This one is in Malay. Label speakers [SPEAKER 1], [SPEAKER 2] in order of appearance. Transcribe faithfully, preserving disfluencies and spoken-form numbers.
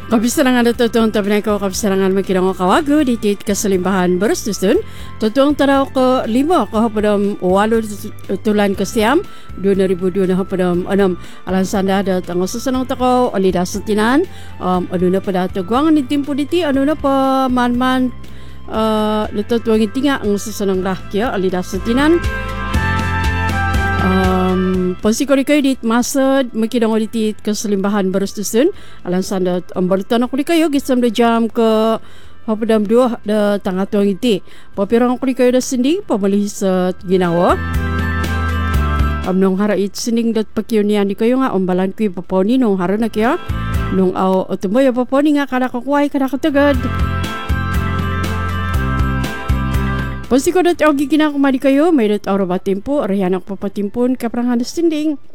[SPEAKER 1] Kabisarangan na totoong tabi ko kabisarangan magkinang kawago ditit kasalimbahan berustusun totoong taraw ko lima kahapadam walo tulan ko siyam dua ribu dua hapadam anam alansanda dat ang susunong tako alida sutinan um, ano na pa dato guangan ni timpo diti ano na pa man-man uh, lututuang itinga ang susunong lahkya alida sutinan Um, Pansiko kayo dit masad makidang dit kasalimbahan berustusun alansan dat ang balutan ako kayo gisam da jam ke hapadam dua da tangah tuang iti papirang ako kayo da sinding pamalih sa ginawa amnong hara it sinding dat pakiunian di kayo nga umbalan ko paponi nung hara na kaya nung aw otumboy paponi nga kada kakuay kada katagad. Pansiko dat ogi kinakumadi kayo, may dat aura batimpo, arayan ako papatimpon, kaparangan na sinding.